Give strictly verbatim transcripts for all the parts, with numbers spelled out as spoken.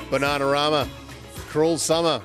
Bananarama, Cruel Summer.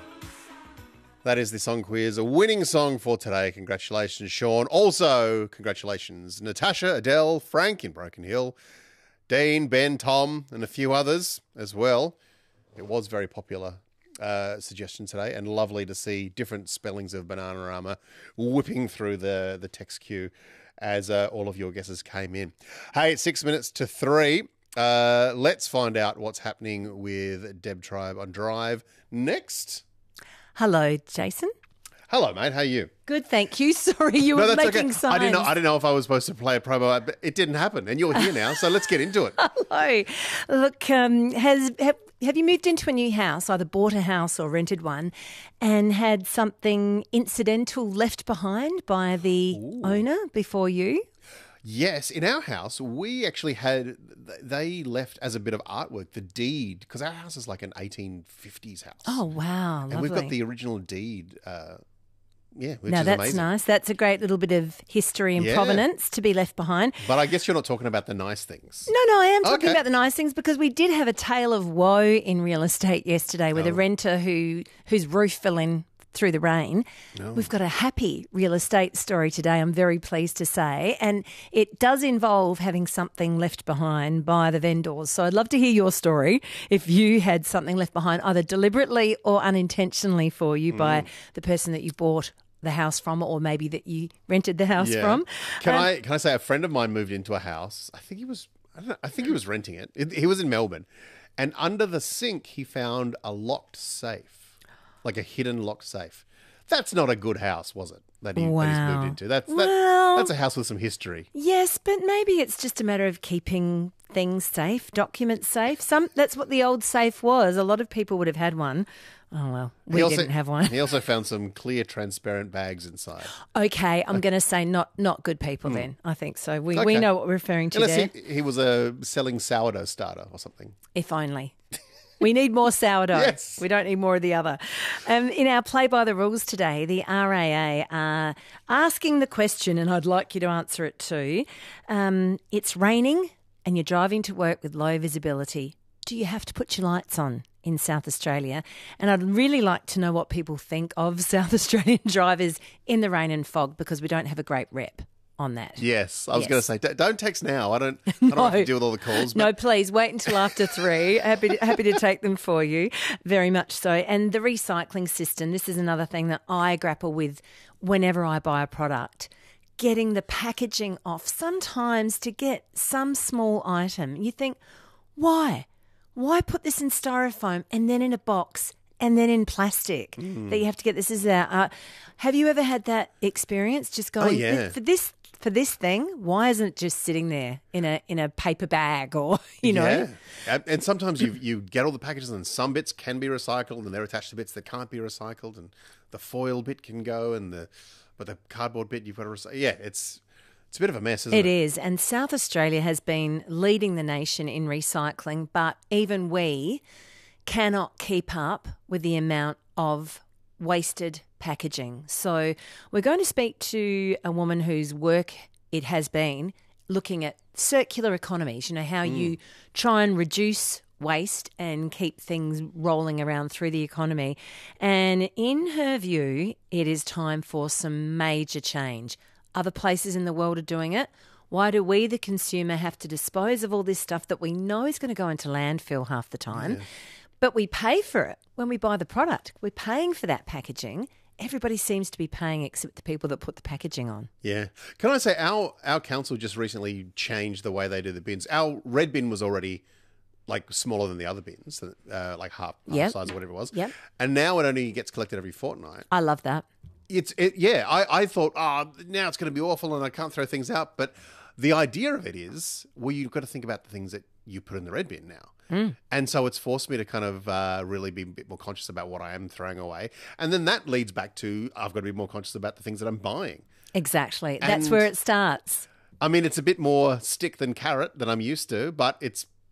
That is the song quiz, a winning song for today. Congratulations, Sean. Also, congratulations, Natasha, Adele, Frank in Broken Hill, Dean, Ben, Tom, and a few others as well. It was very popular uh, suggestion today, and lovely to see different spellings of Bananarama whipping through the, the text queue as uh, all of your guesses came in. Hey, it's six minutes to three. Uh, let's find out what's happening with Deb Tribe on Drive next. Hello, Jason. Hello, mate. How are you? Good, thank you. Sorry, you No, were that's making okay. signs. I didn't know. I didn't know if I was supposed to play a promo, ad, but it didn't happen, and you're here now. So let's get into it. Hello. Look, um, has have, have you moved into a new house, either bought a house or rented one, and had something incidental left behind by the Ooh. owner before you? Yes, in our house, we actually had, they left as a bit of artwork, the deed, because our house is like an eighteen fifties house. Oh, wow, lovely. And we've got the original deed, uh, yeah, which now, is that's amazing. nice. That's a great little bit of history and Yeah. provenance to be left behind. But I guess you're not talking about the nice things. No, no, I am talking Okay. about the nice things because we did have a tale of woe in real estate yesterday with Oh. a renter who whose roof fell in through the rain. No. We've got a happy real estate story today, I'm very pleased to say, and it does involve having something left behind by the vendors. So I'd love to hear your story if you had something left behind either deliberately or unintentionally for you Mm. by the person that you bought the house from, or maybe that you rented the house Yeah. from. Can Um, I can I say a friend of mine moved into a house. I think he was I don't know, I think he was renting it. it. He was in Melbourne, and under the sink he found a locked safe, like a hidden locked safe. That's not a good house, was it? That, he, that he's Wow. moved into. That's that, Well- that's a house with some history. Yes, but maybe it's just a matter of keeping things safe, documents safe. Some that's what the old safe was. A lot of people would have had one. Oh well, we He also- didn't have one. He also found some clear, transparent bags inside. Okay, I'm going to say not not good people then. I think so. We we Okay. know what we're referring to Unless there. he, he was a selling sourdough starter or something. If only. We need more sourdough. Yes. We don't need more of the other. Um, in our Play by the Rules today, the R A A are asking the question, and I'd like you to answer it too. Um, it's raining and you're driving to work with low visibility. Do you have to put your lights on in South Australia? And I'd really like to know what people think of South Australian drivers in the rain and fog, because we don't have a great rep on that. Yes, I was Yes. going to say, d- don't text now. I don't. I don't have to deal with all the calls. But No, please wait until after three. Happy to, happy to take them for you, very much so. And the recycling system, this is another thing that I grapple with whenever I buy a product. Getting the packaging off. Sometimes to get some small item, you think, why? Why put this in styrofoam and then in a box and then in plastic Mm. that you have to get this is out? Uh, have you ever had that experience? Just going, Oh, yeah. for this for this thing, why isn't it just sitting there in a in a paper bag, or you know? Yeah. And, and sometimes you you get all the packages, and some bits can be recycled, and they're attached to bits that can't be recycled, and the foil bit can go, and the but the cardboard bit you've got to recycle. Yeah, it's it's a bit of a mess, isn't it? It is, and South Australia has been leading the nation in recycling, but even we cannot keep up with the amount of wasted packaging. So we're going to speak to a woman whose work it has been looking at circular economies, you know, how you try and reduce waste and keep things rolling around through the economy. And in her view, it is time for some major change. Other places in the world are doing it. Why do we, the consumer, have to dispose of all this stuff that we know is going to go into landfill half the time? Yeah. But we pay for it when we buy the product. We're paying for that packaging. Everybody seems to be paying except the people that put the packaging on. Yeah. Can I say our our council just recently changed the way they do the bins. Our red bin was already like smaller than the other bins, uh, like half, half Yep. size or whatever it was. Yep. And now it only gets collected every fortnight. I love that. It's it, yeah. I, I thought, oh, now it's going to be awful and I can't throw things out. But the idea of it is, well, you've got to think about the things that you put in the red bin now. Mm. And so it's forced me to kind of uh, really be a bit more conscious about what I am throwing away. And then that leads back to I've got to be more conscious about the things that I'm buying. Exactly. That's And- where it starts. I mean, it's a bit more stick than carrot than I'm used to, but it's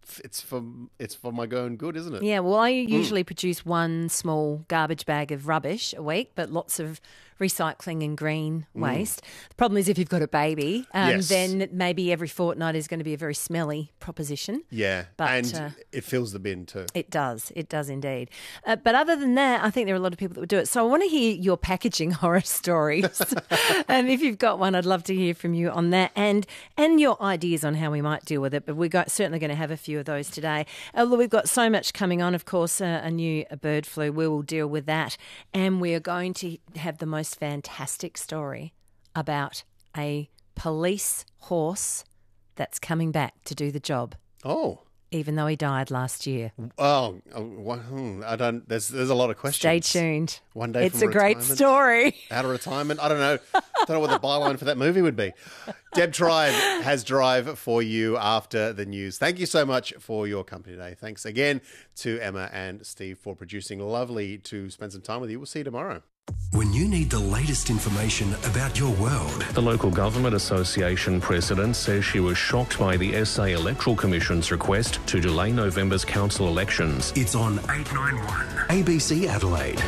it's for it's for my own good, isn't it? Yeah, well, I usually mm. produce one small garbage bag of rubbish a week, but lots of recycling and green waste. Mm. The problem is if you've got a baby, um, yes. then maybe every fortnight is going to be a very smelly proposition. Yeah, but, and uh, it fills the bin too. It does. It does indeed. Uh, but other than that, I think there are a lot of people that would do it. So I want to hear your packaging horror stories. And if you've got one, I'd love to hear from you on that and and your ideas on how we might deal with it. But we're got, certainly going to have a few of those today. Uh, we've got so much coming on, of course, uh, a new a bird flu. We will deal with that. And we are going to have the most fantastic story about a police horse that's coming back to do the job. Oh. Even though he died last year. Oh, I don't. There's there's a lot of questions. Stay tuned. One day, it's from a great story. Out of retirement, I don't know. Don't know what the byline for that movie would be. Deb Tribe has Drive for you after the news. Thank you so much for your company today. Thanks again to Emma and Steve for producing. Lovely to spend some time with you. We'll see you tomorrow. When you need the latest information about your world. The Local Government Association president says she was shocked by the S A Electoral Commission's request to delay November's council elections. It's on eight ninety-one A B C Adelaide.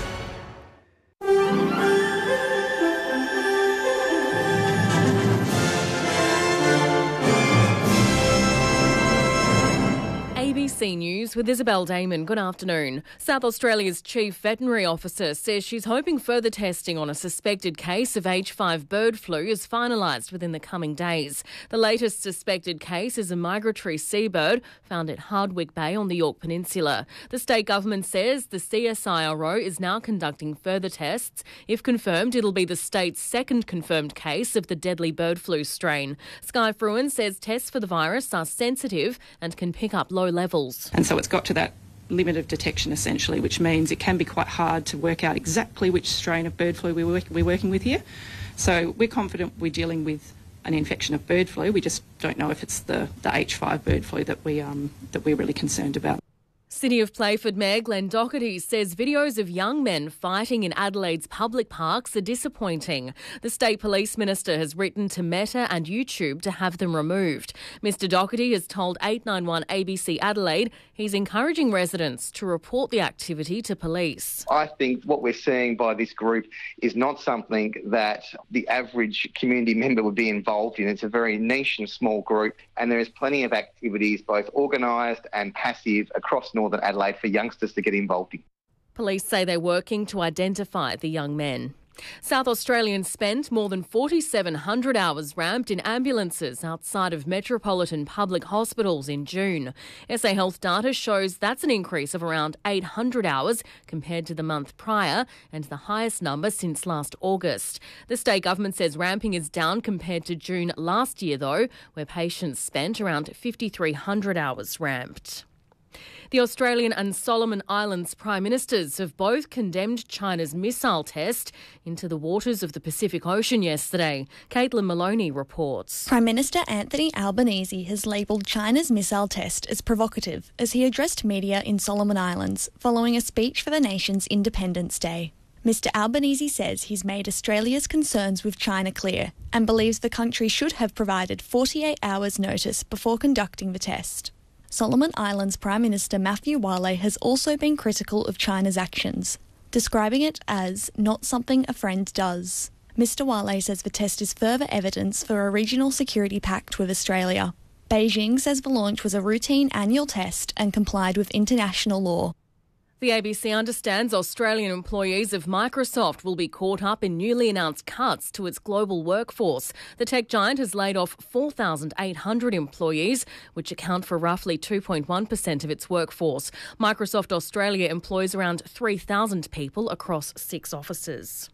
A B C News with Isabel Damon. Good afternoon. South Australia's Chief Veterinary Officer says she's hoping further testing on a suspected case of H five bird flu is finalised within the coming days. The latest suspected case is a migratory seabird found at Hardwick Bay on the Yorke Peninsula. The state government says the C S I R O is now conducting further tests. If confirmed, it'll be the state's second confirmed case of the deadly bird flu strain. Sky Fruin says tests for the virus are sensitive and can pick up low levels. And so it's got to that limit of detection essentially, which means it can be quite hard to work out exactly which strain of bird flu we're, work- we're working with here. So we're confident we're dealing with an infection of bird flu. We just don't know if it's the, the H five bird flu that, we, um, that we're really concerned about. City of Playford Mayor Glenn Doherty says videos of young men fighting in Adelaide's public parks are disappointing. The State Police Minister has written to Meta and YouTube to have them removed. Mister Doherty has told eight ninety-one A B C Adelaide he's encouraging residents to report the activity to police. I think what we're seeing by this group is not something that the average community member would be involved in. It's a very niche and small group, and there is plenty of activities, both organised and passive, across Northern Adelaide for youngsters to get involved in. Police say they're working to identify the young men. South Australians spent more than forty-seven hundred hours ramped in ambulances outside of metropolitan public hospitals in June. S A Health data shows that's an increase of around eight hundred hours compared to the month prior and the highest number since last August. The state government says ramping is down compared to June last year, though, where patients spent around fifty-three hundred hours ramped. The Australian and Solomon Islands Prime Ministers have both condemned China's missile test into the waters of the Pacific Ocean yesterday. Caitlin Maloney reports. Prime Minister Anthony Albanese has labelled China's missile test as provocative as he addressed media in Solomon Islands following a speech for the nation's Independence Day. Mister Albanese says he's made Australia's concerns with China clear and believes the country should have provided forty-eight hours notice before conducting the test. Solomon Islands Prime Minister Matthew Wale has also been critical of China's actions, describing it as not something a friend does. Mister Wale says the test is further evidence for a regional security pact with Australia. Beijing says the launch was a routine annual test and complied with international law. The A B C understands Australian employees of Microsoft will be caught up in newly announced cuts to its global workforce. The tech giant has laid off four thousand eight hundred employees, which account for roughly two point one percent of its workforce. Microsoft Australia employs around three thousand people across six offices.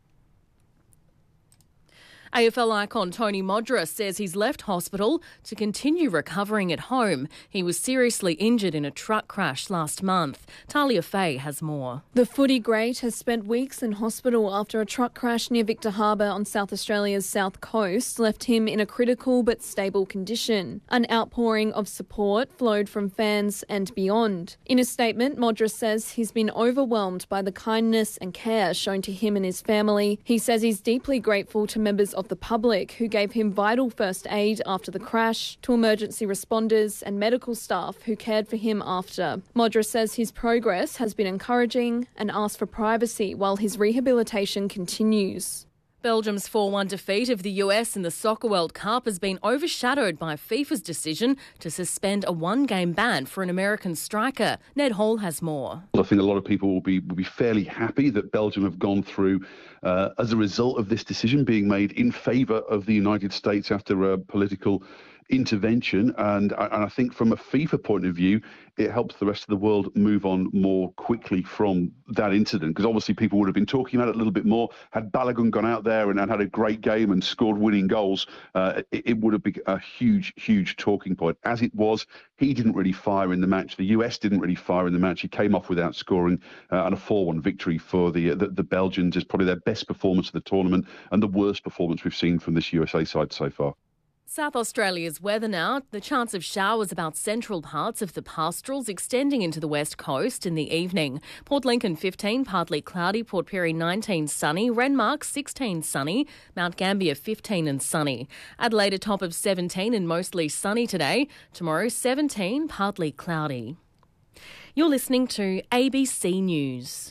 A F L icon Tony Modra says he's left hospital to continue recovering at home. He was seriously injured in a truck crash last month. Talia Fay has more. The footy great has spent weeks in hospital after a truck crash near Victor Harbour on South Australia's south coast left him in a critical but stable condition. An outpouring of support flowed from fans and beyond. In a statement, Modra says he's been overwhelmed by the kindness and care shown to him and his family. He says he's deeply grateful to members of of the public who gave him vital first aid after the crash, to emergency responders and medical staff who cared for him after. Modra says his progress has been encouraging and asked for privacy while his rehabilitation continues. Belgium's four one defeat of the U S in the Soccer World Cup has been overshadowed by FIFA's decision to suspend a one-game ban for an American striker. Ned Hall has more. I think a lot of people will be will be fairly happy that Belgium have gone through uh, as a result of this decision being made in favour of the United States after a political intervention. And I, and I think from a FIFA point of view, it helps the rest of the world move on more quickly from that incident, because obviously people would have been talking about it a little bit more. Had Balogun gone out there and, and had a great game and scored winning goals, uh, it, it would have been a huge, huge talking point. As it was, he didn't really fire in the match. The U S didn't really fire in the match. He came off without scoring, uh, and a four one victory for the, the the Belgians is probably their best performance of the tournament and the worst performance we've seen from this U S A side so far. South Australia's weather now. The chance of showers about central parts of the pastorals extending into the west coast in the evening. Port Lincoln fifteen, partly cloudy. Port Pirie nineteen, sunny. Renmark sixteen, sunny. Mount Gambier fifteen and sunny. Adelaide a top of seventeen and mostly sunny today. Tomorrow seventeen, partly cloudy. You're listening to A B C News.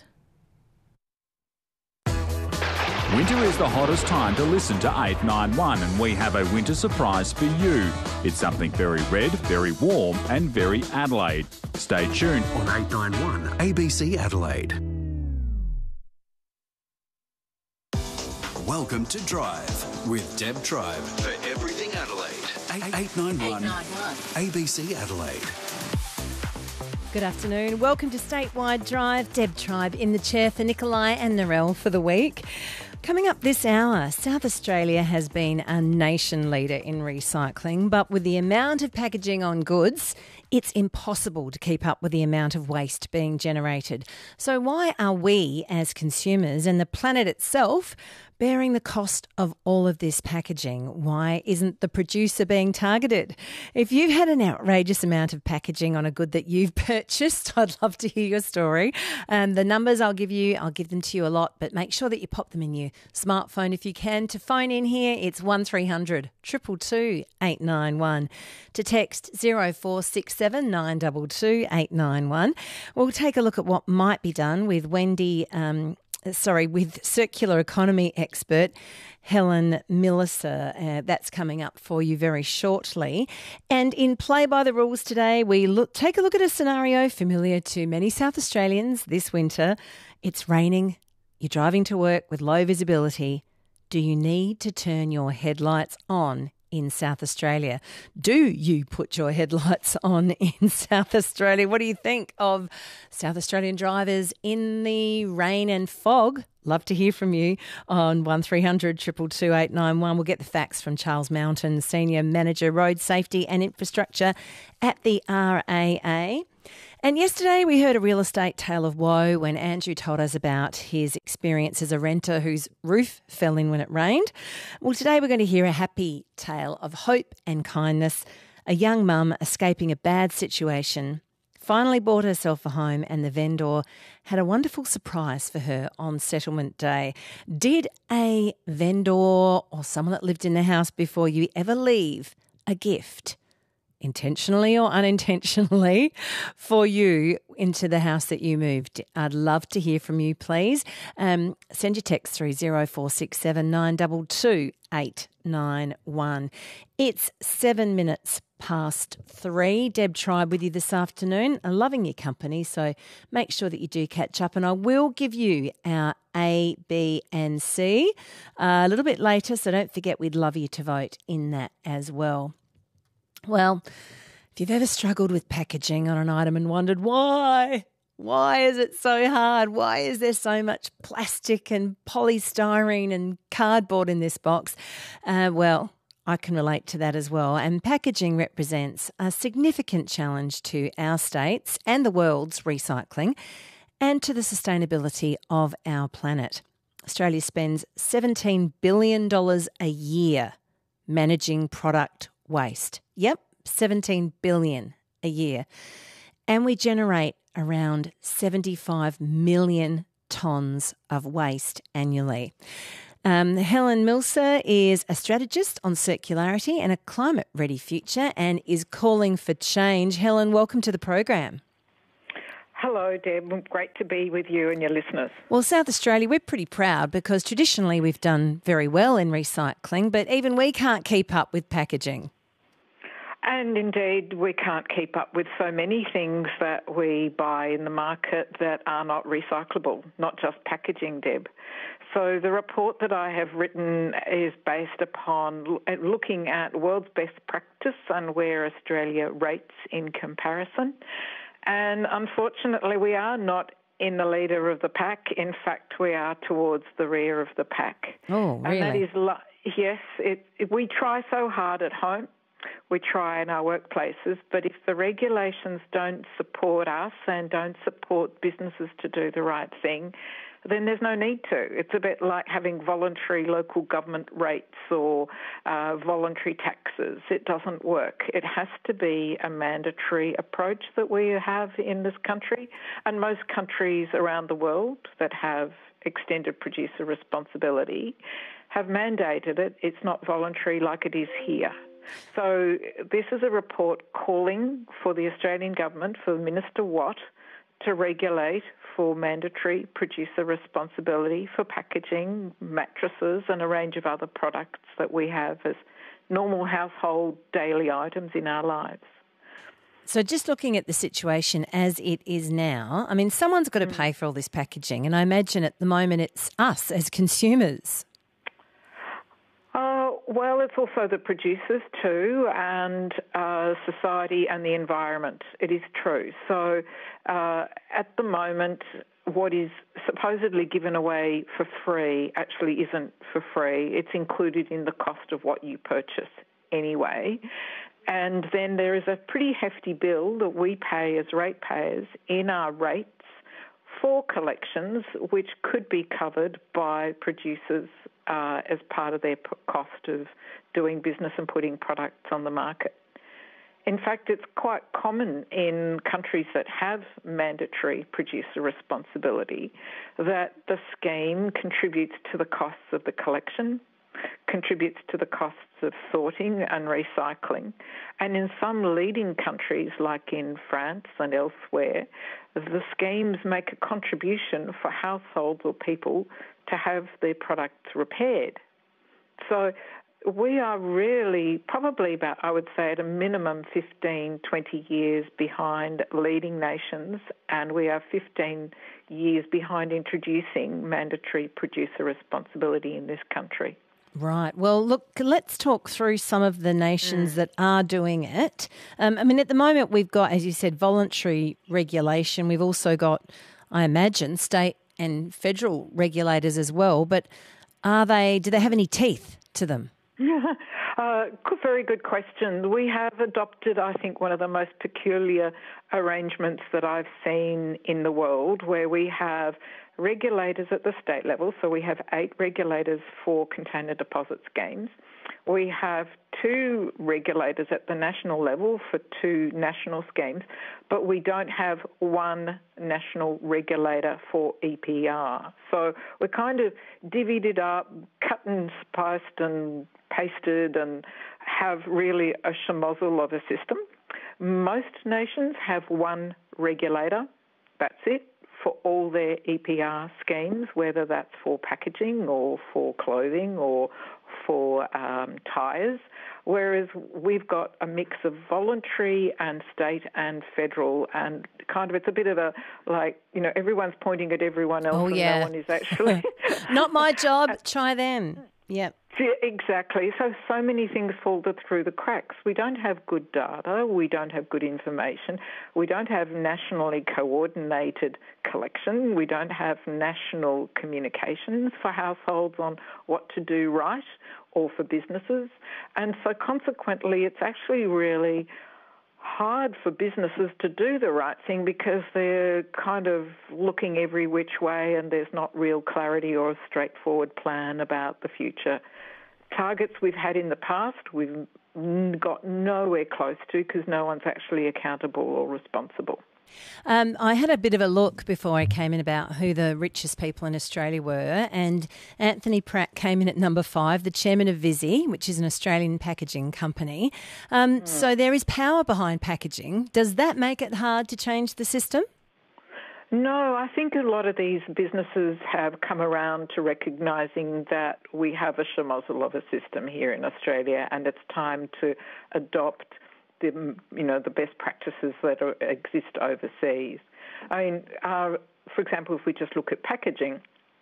Winter is the hottest time to listen to eight nine one, and we have a winter surprise for you. It's something very red, very warm and very Adelaide. Stay tuned on eight nine one A B C Adelaide. Welcome to Drive with Deb Tribe for everything Adelaide. eight nine one A B C Adelaide. Good afternoon. Welcome to Statewide Drive. Deb Tribe in the chair for Nikolai and Narelle for the week. Coming up this hour, South Australia has been a nation leader in recycling, but with the amount of packaging on goods, it's impossible to keep up with the amount of waste being generated. So why are we, as consumers and the planet itself, bearing the cost of all of this packaging? Why isn't the producer being targeted? If you've had an outrageous amount of packaging on a good that you've purchased, I'd love to hear your story. Um, the numbers I'll give you, I'll give them to you a lot, but make sure that you pop them in your smartphone if you can. To phone in here, it's one three hundred two two two eight nine one. To text zero four six seven nine two two eight nine one. We'll take a look at what might be done with Wendy um Sorry, with circular economy expert Helen Millicer. Uh, that's coming up for you very shortly. And in Play by the Rules today, we look, take a look at a scenario familiar to many South Australians this winter. It's raining. You're driving to work with low visibility. Do you need to turn your headlights on in South Australia? Do you put your headlights on in South Australia? What do you think of South Australian drivers in the rain and fog? Love to hear from you on one three hundred two two two eight nine one. We'll get the facts from Charles Mountain, Senior Manager Road Safety and Infrastructure at the R A A. And yesterday we heard a real estate tale of woe when Andrew told us about his experience as a renter whose roof fell in when it rained. Well, today we're going to hear a happy tale of hope and kindness. A young mum escaping a bad situation finally bought herself a home, and the vendor had a wonderful surprise for her on settlement day. Did a vendor or someone that lived in the house before you ever leave a gift, intentionally or unintentionally, for you into the house that you moved? I'd love to hear from you, please. Um, send your text through zero four six seven nine two two eight nine one. It's seven minutes past three. Deb Tribe with you this afternoon. I'm loving your company, so make sure that you do catch up, and I will give you our A, B and C uh, a little bit later, so don't forget we'd love you to vote in that as well. Well, if you've ever struggled with packaging on an item and wondered why, why is it so hard? Why is there so much plastic and polystyrene and cardboard in this box? Uh, well, I can relate to that as well. And packaging represents a significant challenge to our states and the world's recycling and to the sustainability of our planet. Australia spends seventeen billion dollars a year managing product waste. Yep, seventeen billion dollars a year. And we generate around seventy-five million tonnes of waste annually. Um, Helen Milser is a strategist on circularity and a climate-ready future and is calling for change. Helen, welcome to the program. Hello, Deb. Great to be with you and your listeners. Well, South Australia, we're pretty proud because traditionally we've done very well in recycling, but even we can't keep up with packaging. And indeed, we can't keep up with so many things that we buy in the market that are not recyclable, not just packaging, Deb. So the report that I have written is based upon looking at world's best practice and where Australia rates in comparison. And unfortunately, we are not in the leader of the pack. In fact, we are towards the rear of the pack. Oh, really? And that is, yes, it, it, we try so hard at home. We try in our workplaces, but if the regulations don't support us and don't support businesses to do the right thing, then there's no need to. It's a bit like having voluntary local government rates or uh, voluntary taxes. It doesn't work. It has to be a mandatory approach that we have in this country, and most countries around the world that have extended producer responsibility have mandated it. It's not voluntary like it is here. So this is a report calling for the Australian government, for Minister Watt, to regulate for mandatory producer responsibility for packaging, mattresses and a range of other products that we have as normal household daily items in our lives. So just looking at the situation as it is now, I mean, someone's got to pay for all this packaging, and I imagine at the moment it's us as consumers. Uh, well, it's also the producers too, and uh, society and the environment. It is true. So uh, at the moment, what is supposedly given away for free actually isn't for free. It's included in the cost of what you purchase anyway. And then there is a pretty hefty bill that we pay as ratepayers in our rates for collections, which could be covered by producers uh, as part of their cost of doing business and putting products on the market. In fact, it's quite common in countries that have mandatory producer responsibility that the scheme contributes to the costs of the collection, contributes to the costs of sorting and recycling. And in some leading countries, like in France and elsewhere, the schemes make a contribution for households or people to have their products repaired. So we are really probably about, I would say, at a minimum fifteen, twenty years behind leading nations, and we are fifteen years behind introducing mandatory producer responsibility in this country. Right. Well, look, let's talk through some of the nations mm. that are doing it. Um, I mean, at the moment we've got, as you said, voluntary regulation. We've also got, I imagine, state and federal regulators as well. But are they? Do they have any teeth to them? uh, very good question. We have adopted, I think, one of the most peculiar arrangements that I've seen in the world, where we have regulators at the state level. So we have eight regulators for container deposit schemes. We have two regulators at the national level for two national schemes, but we don't have one national regulator for E P R. So we're kind of divvied it up, cut and spiced and pasted, and have really a schmozzle of a system. Most nations have one regulator. That's it, for all their E P R schemes, whether that's for packaging or for clothing or for um, tyres, whereas we've got a mix of voluntary and state and federal, and kind of it's a bit of a, like, you know, everyone's pointing at everyone else oh, and yeah. no one is actually... Not my job, try them. Yep. Yeah, exactly. So, so many things fall through the cracks. We don't have good data. We don't have good information. We don't have nationally coordinated collection. We don't have national communications for households on what to do right or for businesses. And so consequently, it's actually really hard for businesses to do the right thing because they're kind of looking every which way and there's not real clarity or a straightforward plan about the future. Targets we've had in the past, we've got nowhere close to because no one's actually accountable or responsible. Um, I had a bit of a look before I came in about who the richest people in Australia were, and Anthony Pratt came in at number five, the chairman of Visy, which is an Australian packaging company. Um, mm. So there is power behind packaging. Does that make it hard to change the system? No, I think a lot of these businesses have come around to recognising that we have a schmozzle of a system here in Australia, and it's time to adopt the, you know, the best practices that are, exist overseas. I mean, uh, for example, if we just look at packaging,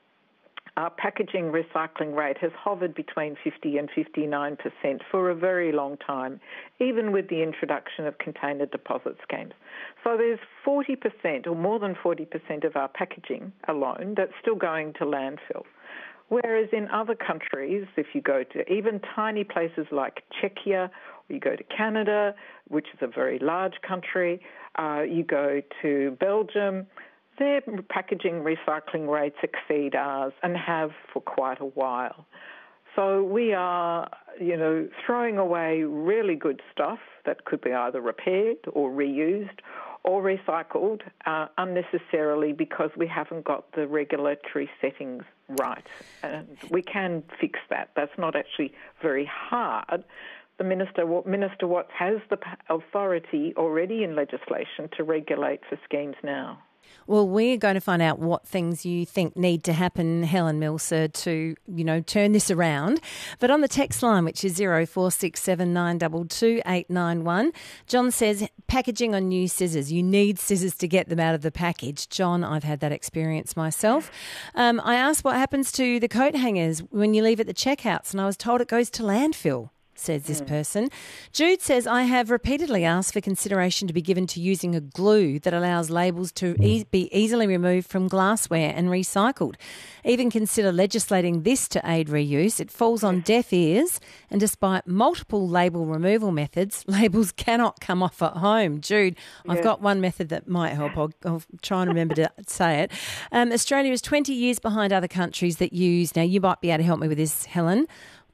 our packaging recycling rate has hovered between fifty and fifty-nine percent for a very long time, even with the introduction of container deposit schemes. So there's forty percent or more than forty percent of our packaging alone that's still going to landfill. Whereas in other countries, if you go to even tiny places like Czechia, or you go to Canada, which is a very large country, uh, you go to Belgium, their packaging recycling rates exceed ours and have for quite a while. So we are, you know, throwing away really good stuff that could be either repaired or reused or recycled uh, unnecessarily because we haven't got the regulatory settings right. And we can fix that. That's not actually very hard. The Minister, Minister Watts has the authority already in legislation to regulate for schemes now. Well, we're going to find out what things you think need to happen, Helen Milser, to, you know, turn this around. But on the text line, which is zero four six seven nine two two eight nine one, John says, packaging on new scissors. You need scissors to get them out of the package. John, I've had that experience myself. Um, I asked what happens to the coat hangers when you leave at the checkouts, and I was told it goes to landfill, says this person. Jude says, I have repeatedly asked for consideration to be given to using a glue that allows labels to e- be easily removed from glassware and recycled. Even consider legislating this to aid reuse. It falls on deaf ears, and despite multiple label removal methods, labels cannot come off at home. Jude, I've yeah. got one method that might help. I'll, I'll try and remember to say it. Um, Australia is twenty years behind other countries that use, now you might be able to help me with this, Helen,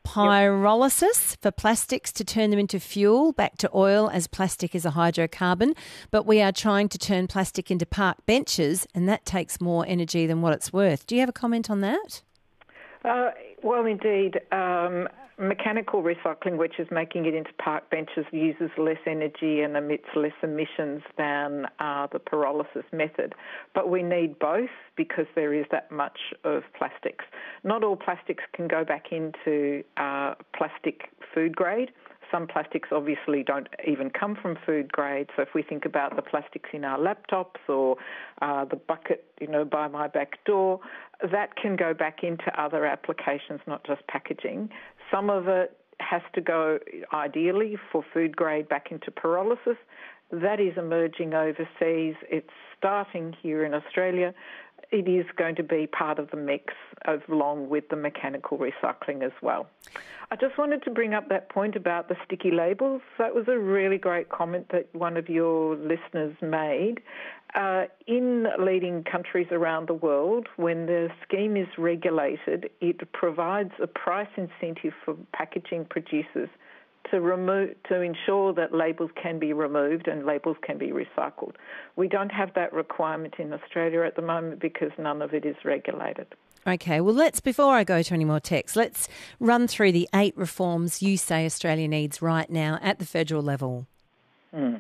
pyrolysis for plastics to turn them into fuel, back to oil, as plastic is a hydrocarbon. But we are trying to turn plastic into park benches, and that takes more energy than what it's worth. Do you have a comment on that? Uh, well, indeed. Um, mechanical recycling, which is making it into park benches, uses less energy and emits less emissions than uh, the pyrolysis method. But we need both because there is that much of plastics. Not all plastics can go back into uh, plastic food grade. Some plastics obviously don't even come from food grade. So if we think about the plastics in our laptops or uh, the bucket, you know, by my back door, that can go back into other applications, not just packaging. Some of it has to go, ideally, for food grade back into pyrolysis. That is emerging overseas. It's starting here in Australia. It is going to be part of the mix along with the mechanical recycling as well. I just wanted to bring up that point about the sticky labels. That was a really great comment that one of your listeners made. Uh, in leading countries around the world, when the scheme is regulated, it provides a price incentive for packaging producers to remove, to ensure that labels can be removed and labels can be recycled. We don't have that requirement in Australia at the moment because none of it is regulated. Okay, well, let's, before I go to any more texts, let's run through the eight reforms you say Australia needs right now at the federal level. Hmm.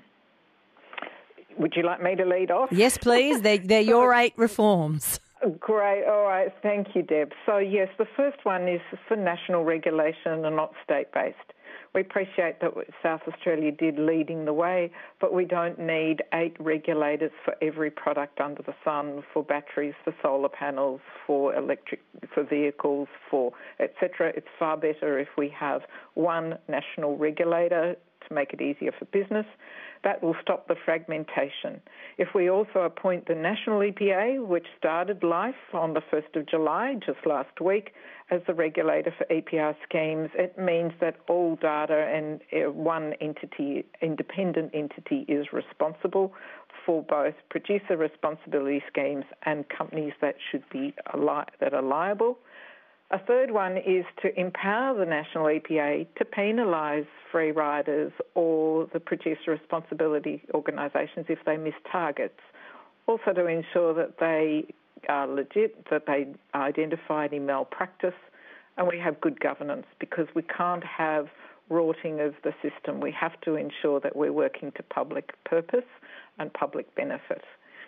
Would you like me to lead off? Yes, please. They're, they're your eight reforms. Great. All right. Thank you, Deb. So, yes, the first one is for national regulation and not state-based. We appreciate that South Australia did leading the way, but we don't need eight regulators for every product under the sun, for batteries, for solar panels, for electric, for vehicles, for et cetera. It's far better if we have one national regulator to make it easier for business. That will stop the fragmentation. If we also appoint the National E P A, which started life on the first of July, just last week, as the regulator for E P R schemes, it means that all data and one entity, independent entity, is responsible for both producer responsibility schemes and companies that should be ali- that are liable. A third one is to empower the national E P A to penalise free riders or the producer responsibility organisations if they miss targets. Also to ensure that they are legit, that they identify any malpractice, and we have good governance, because we can't have rorting of the system. We have to ensure that we're working to public purpose and public benefit.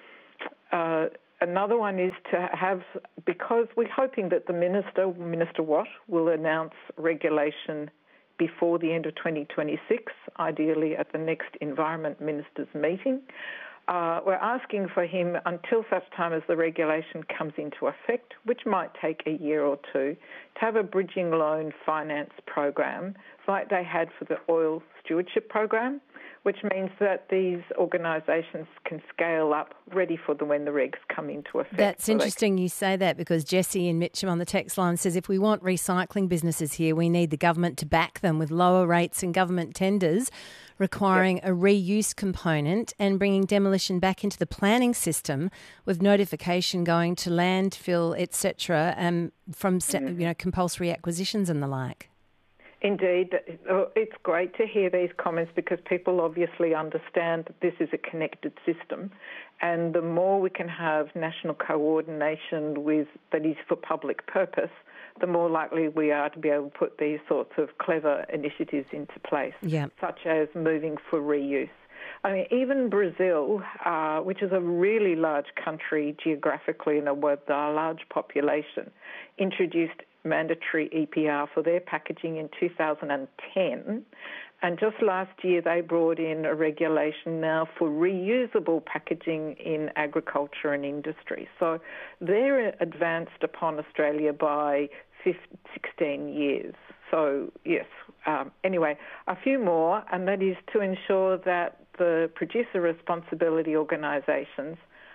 Uh, Another one is to have, because we're hoping that the Minister, Minister Watt, will announce regulation before the end of twenty twenty-six, ideally at the next Environment Ministers meeting. Uh, we're asking for him, until such time as the regulation comes into effect, which might take a year or two, to have a bridging loan finance program like they had for the oil stewardship program, which means that these organisations can scale up ready for the when the regs come into effect. That's so interesting you say that, because Jesse in Mitcham on the text line says if we want recycling businesses here, we need the government to back them with lower rates and government tenders requiring yep. a reuse component and bringing demolition back into the planning system with notification going to landfill, et cetera, um, from mm. you know compulsory acquisitions and the like. Indeed, it's great to hear these comments, because people obviously understand that this is a connected system, and the more we can have national coordination with that is for public purpose, the more likely we are to be able to put these sorts of clever initiatives into place, yeah. such as moving for reuse. I mean, even Brazil, uh, which is a really large country geographically and a, with a large population, introduced mandatory E P R for their packaging in two thousand ten, and just last year they brought in a regulation now for reusable packaging in agriculture and industry. So they're advanced upon Australia by sixteen years. So yes, um, anyway, a few more, and that is to ensure that the producer responsibility organisations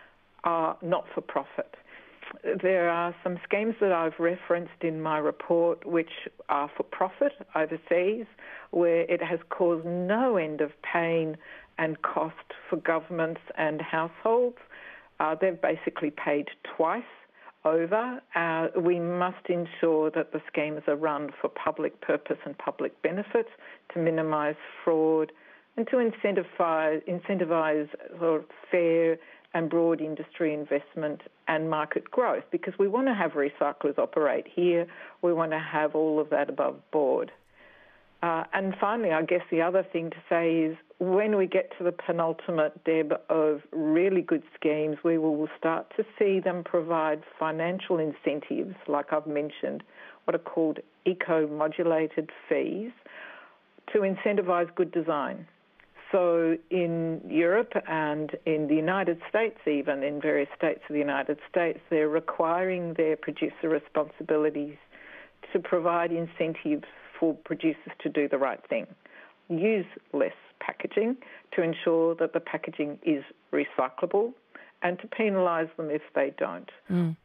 are not-for-profit. There are some schemes that I've referenced in my report which are for profit overseas, where it has caused no end of pain and cost for governments and households. Uh, they've basically paid twice over. Uh, we must ensure that the schemes are run for public purpose and public benefit to minimise fraud and to incentivise, incentivise sort of fair and broad industry investment and market growth, because we want to have recyclers operate here. We want to have all of that above board. Uh, and finally, I guess the other thing to say is when we get to the penultimate, Deb, of really good schemes, we will start to see them provide financial incentives, like I've mentioned, what are called eco-modulated fees, to incentivise good design. So in Europe and in the United States, even in various states of the United States, they're requiring their producer responsibilities to provide incentives for producers to do the right thing. Use less packaging to ensure that the packaging is recyclable and to penalise them if they don't. Mm.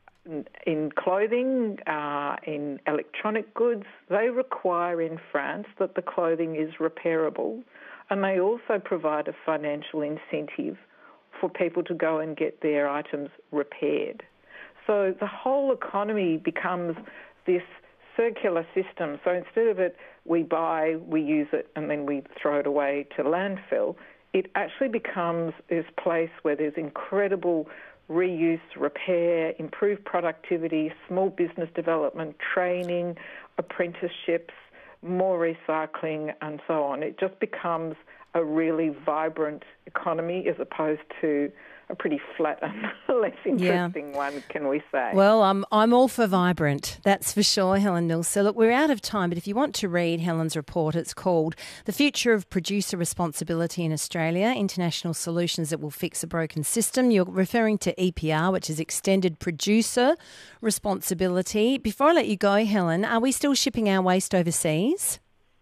In clothing, uh, in electronic goods, they require in France that the clothing is repairable, and they also provide a financial incentive for people to go and get their items repaired. So the whole economy becomes this circular system. So instead of it, we buy, we use it, and then we throw it away to landfill, it actually becomes this place where there's incredible reuse, repair, improved productivity, small business development, training, apprenticeships, more recycling, and so on. It just becomes a really vibrant economy as opposed to a pretty flat and less interesting yeah. one, can we say? Well, I'm I'm all for vibrant, that's for sure, Helen Mills. So look, we're out of time, but if you want to read Helen's report, it's called The Future of Producer Responsibility in Australia, International Solutions That Will Fix a Broken System. You're referring to E P R, which is Extended Producer Responsibility. Before I let you go, Helen, are we still shipping our waste overseas?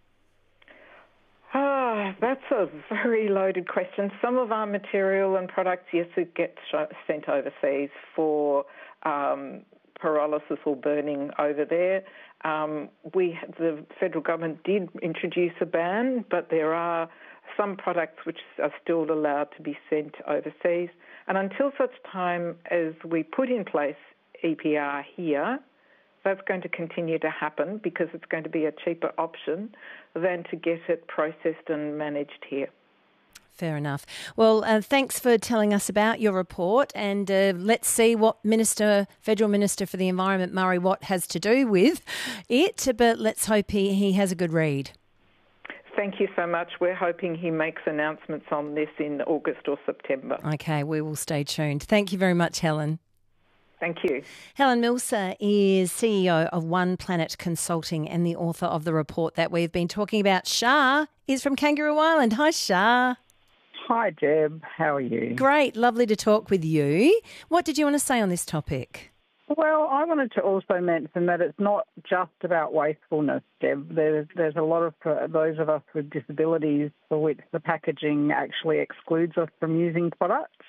Ah, that's a very loaded question. Some of our material and products, yes, it gets sent overseas for um, pyrolysis or burning over there. Um, we, the federal government did introduce a ban, but there are some products which are still allowed to be sent overseas. And until such time as we put in place E P R here, That's going to continue to happen because it's going to be a cheaper option than to get it processed and managed here. Fair enough. Well, uh, thanks for telling us about your report, and uh, let's see what Minister, Federal Minister for the Environment, Murray Watt, has to do with it, but let's hope he, he has a good read. Thank you so much. We're hoping he makes announcements on this in August or September. Okay, we will stay tuned. Thank you very much, Helen. Thank you. Helen Milser is C E O of One Planet Consulting and the author of the report that we've been talking about. Shah is from Kangaroo Island. Hi, Shah. Hi, Deb. How are you? Great. Lovely to talk with you. What did you want to say on this topic? Well, I wanted to also mention that it's not just about wastefulness, Deb. There's, there's a lot of uh, those of us with disabilities for which the packaging actually excludes us from using products.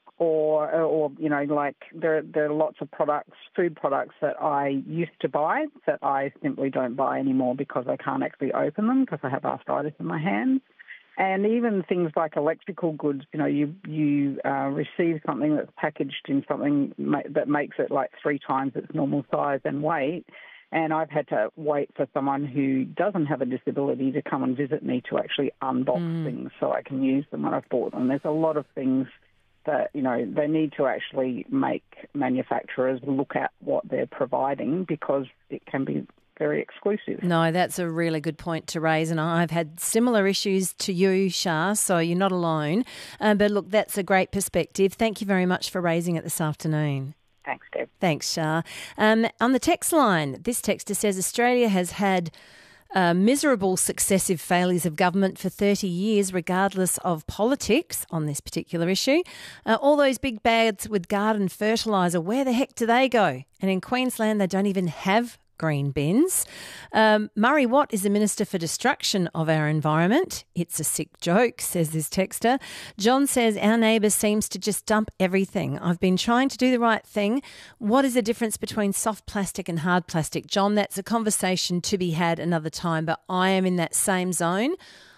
Or, or you know, like there, there are lots of products, food products that I used to buy that I simply don't buy anymore because I can't actually open them because I have arthritis in my hands. And even things like electrical goods, you know, you you uh, receive something that's packaged in something ma- that makes it like three times its normal size and weight. And I've had to wait for someone who doesn't have a disability to come and visit me to actually unbox mm. things so I can use them when I've bought them. There's a lot of things that, you know, they need to actually make manufacturers look at what they're providing because it can be very exclusive. No, that's a really good point to raise, and I've had similar issues to you, Shah, so you're not alone. Um, but look, that's a great perspective. Thank you very much for raising it this afternoon. Thanks, Deb. Thanks, Shah. Um, on the text line, this texter says Australia has had Uh, miserable successive failures of government for thirty years, regardless of politics on this particular issue. Uh, all those big bags with garden fertiliser, where the heck do they go? And in Queensland, they don't even have green bins. Um, Murray Watt is the Minister for Destruction of our environment. It's a sick joke, says this texter. John says, our neighbour seems to just dump everything. I've been trying to do the right thing. What is the difference between soft plastic and hard plastic? John, that's a conversation to be had another time, but I am in that same zone.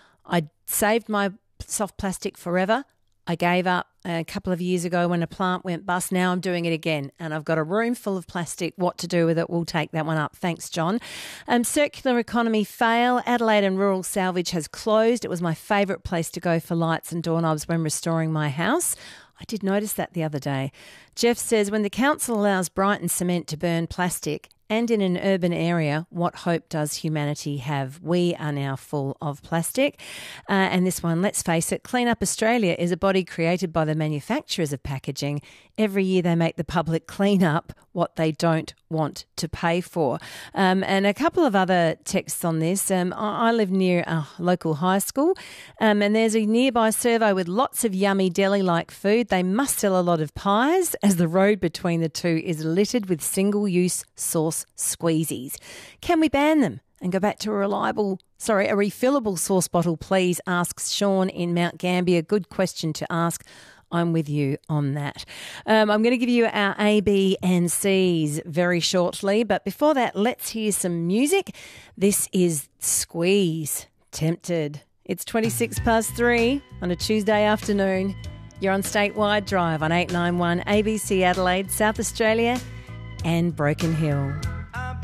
I saved my soft plastic forever. I gave up a couple of years ago when a plant went bust. Now I'm doing it again, and I've got a room full of plastic. What to do with it? We'll take that one up. Thanks, John. Um, circular economy fail. Adelaide and Rural Salvage has closed. It was my favourite place to go for lights and doorknobs when restoring my house. I did notice that the other day. Jeff says, when the council allows Brighton Cement to burn plastic, and in an urban area, what hope does humanity have? We are now full of plastic. Uh, and this one, let's face it, Clean Up Australia is a body created by the manufacturers of packaging. Every year they make the public clean up what they don't want to pay for. Um, and a couple of other texts on this. Um, I, I live near a local high school, um, and there's a nearby servo with lots of yummy deli-like food. They must sell a lot of pies, as the road between the two is littered with single-use sauce squeezies. Can we ban them and go back to a reliable, sorry, a refillable sauce bottle, please, asks Sean in Mount Gambier. Good question to ask. I'm with you on that. Um, I'm going to give you our A, B and C's very shortly. But before that, let's hear some music. This is Squeeze, Tempted. It's twenty-six past three on a Tuesday afternoon. You're on Statewide Drive on eight ninety-one A B C Adelaide, South Australia and Broken Hill.